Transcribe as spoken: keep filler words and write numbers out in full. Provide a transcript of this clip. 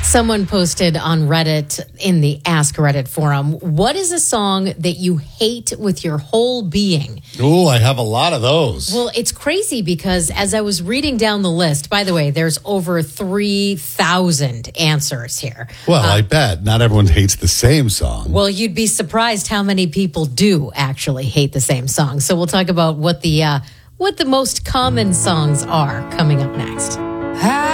Someone posted on Reddit in the Ask Reddit forum, what is a song that you hate with your whole being? Oh, I have a lot of those. Well, it's crazy because as I was reading down the list, by the way, there's over three thousand answers here. Well, uh, I bet not everyone hates the same song. Well, you'd be surprised how many people do actually hate the same song. So we'll talk about what the uh, what the most common songs are coming up next.